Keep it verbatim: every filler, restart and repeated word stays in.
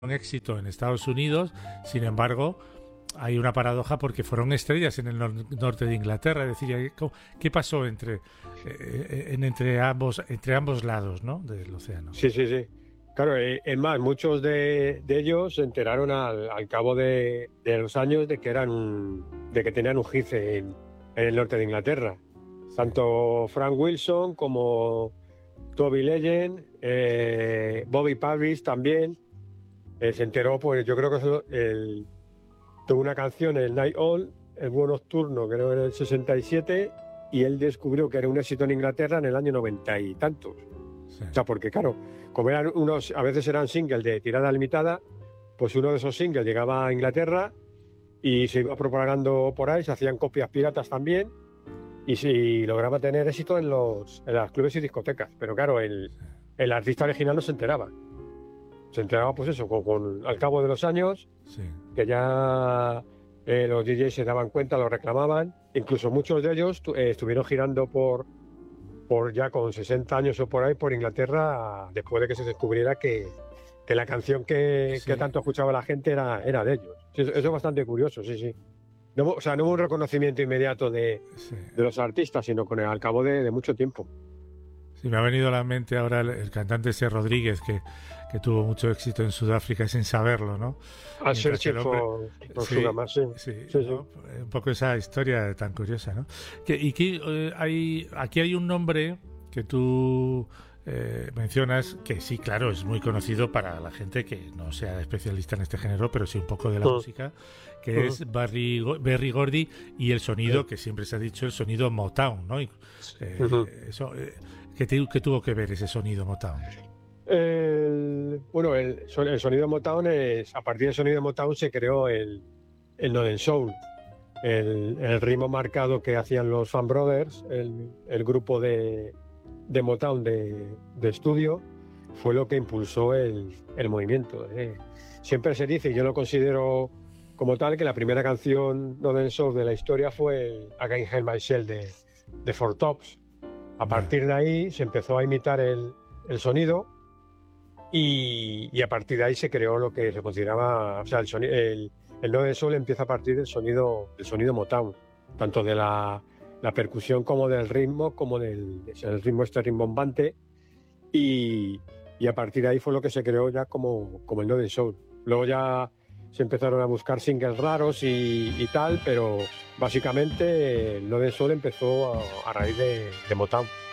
un éxito en Estados Unidos. Sin embargo, hay una paradoja porque fueron estrellas en el nor- norte de Inglaterra. Es decir, ¿qué pasó entre, eh, en, entre, ambos, entre ambos lados, ¿no?, del océano? Sí, sí, sí. Claro, eh, es más, muchos de, de ellos se enteraron al, al cabo de, de los años de que eran de que tenían un hit en, en el norte de Inglaterra. Sí. Tanto Frank Wilson como Toby Legend, eh, Bobby Parris también. Eh, se enteró, pues yo creo que eso, el, tuvo una canción, el Night Owl, el Búho Nocturno, creo que era el sesenta y siete, y él descubrió que era un éxito en Inglaterra en el año noventa y tantos. Sí. O sea, porque claro, como eran unos, a veces eran singles de tirada limitada, pues uno de esos singles llegaba a Inglaterra y se iba propagando por ahí, se hacían copias piratas también, y sí, lograba tener éxito en los, en los clubes y discotecas. Pero claro, el, el artista original no se enteraba. Se enteraba, pues eso, con, con- al cabo de los años, Sí. que ya eh, los D Js se daban cuenta, lo reclamaban. Incluso muchos de ellos tu- eh, estuvieron girando por, por ya con sesenta años o por ahí, por Inglaterra, después de que se descubriera que, que la canción que, Sí. que tanto escuchaba la gente era, era de ellos. Sí, eso eso es bastante curioso, sí, sí. No, hubo- o sea, no hubo un reconocimiento inmediato de, Sí. de los artistas, sino con el, al cabo de, de mucho tiempo. Sí, me ha venido a la mente ahora el, el cantante ese Rodríguez que, que tuvo mucho éxito en Sudáfrica sin saberlo, ¿no? A Mientras que Searching el hombre... for, for Sí, Sugar Man, sí. sí, Sí, sí. ¿no? Un poco esa historia tan curiosa, ¿no? Que, y que, eh, hay, aquí hay un nombre que tú eh, mencionas que sí, claro, es muy conocido para la gente que no sea especialista en este género, pero sí un poco de la Mm. música, que Mm. es Barry, Go- Berry Gordy, y el sonido, Sí. que siempre se ha dicho, el sonido Motown, ¿no? Y, eh, Ujú. eso, eh, ¿qué, te- qué tuvo que ver ese sonido Motown? El- bueno, el, son- el sonido Motown es, a partir del sonido Motown se creó el, el Northern Soul, el, el ritmo marcado que hacían los Fan Brothers, el, el grupo de, de Motown de, de estudio, fue lo que impulsó el, el movimiento. eh. Siempre se dice, y yo lo considero como tal, que la primera canción Northern Soul de la historia fue el Again Held My Shell de, de Four Tops. A partir de ahí se empezó a imitar el, el sonido. Y, y a partir de ahí se creó lo que se consideraba, o sea, el, soni- el, el No de Sol empieza a partir del sonido, del sonido Motown, tanto de la, la percusión como del ritmo, como del el ritmo este rimbombante, y, y a partir de ahí fue lo que se creó ya como, como el No de Soul. Luego ya se empezaron a buscar singles raros y, y tal, pero básicamente el No de Soul empezó a, a raíz de, de Motown.